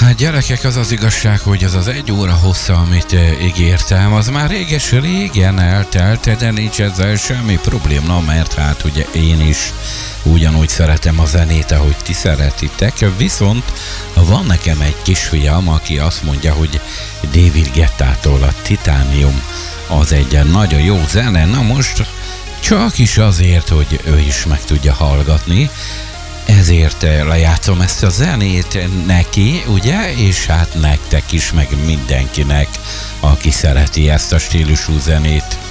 Hát gyerekek, az az igazság, hogy az az 1 óra hossza, amit ígértem, az már régen eltelt, de nincs ezzel semmi probléma, mert hát ugye én is ugyanúgy szeretem a zenét, ahogy ti szeretitek, viszont van nekem egy kisfiam, aki azt mondja, hogy David Guettától a Titanium az egy nagyon jó zene, na most csak is azért, hogy ő is meg tudja hallgatni, ezért lejátszom ezt a zenét neki, ugye, és hát nektek is, meg mindenkinek, aki szereti ezt a stílusú zenét.